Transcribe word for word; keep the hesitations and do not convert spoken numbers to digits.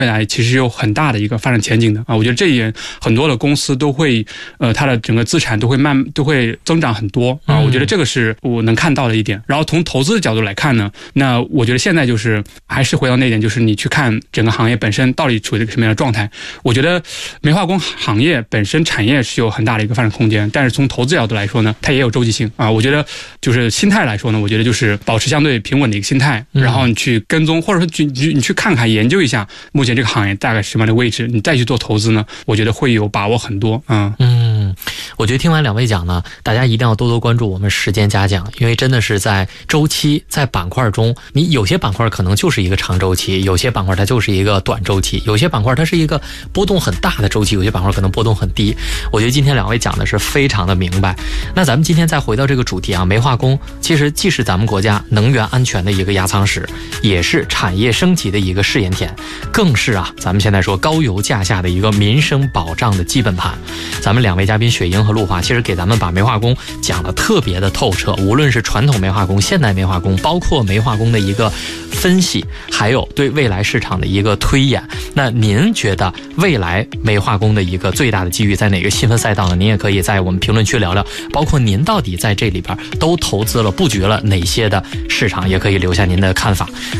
未来其实有很大的一个发展前景的啊。我觉得这一点很多的公司都会呃它的整个资产都会慢都会增长很多啊。我觉得这个是我能看到的一点。然后从投资的角度来看呢，那我觉得现在就是还是回到那点，就是你去看整个行业本身到底处于一个什么样的状态。我觉得煤化工行业本身产业是有很大的一个发展空间，但是从投资角度来说呢，它也有周期性啊。我觉得就是心态来说呢，我觉得就是保持相对平稳的一个心态，然后你去跟踪，或者说去你去看看研究一下目前这个行业大概什么样的位置，你再去做投资呢，我觉得会有把握很多。嗯嗯，我觉得听完两位讲呢，大家一定要多多关注我们时间嘉奖，因为真的是在周期在板块中，你有些板块可能就是一个长周期，有些板块它就是一个短周期，有些板块它是一个波动很大的周期，有些板块可能波动很低。我觉得今天两位讲的是非常的明白。那咱们今天再回到这个主题啊，煤化工其实既是咱们国家能源安全的一个压舱石，也是产业升级的一个试验田，更是啊咱们现在说高油价下的一个民生保障的基本盘。咱们两位嘉宾雪莹和陆华其实给咱们把煤化工讲得特别的透彻，无论是传统煤化工、现代煤化工，包括煤化工的一个分析，还有对未来市场的一个推演。那您觉得未来煤化工的一个最大的机遇在哪个细分赛道呢？您也可以在我们评论区聊聊，包括您到底在这里边都投资了布局了哪些的市场，也可以留下您的看法。